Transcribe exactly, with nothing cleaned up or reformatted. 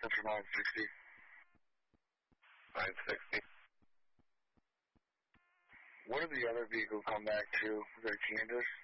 Central nine sixty. nine sixty. What did the other vehicle come back to? Was it a Kansas?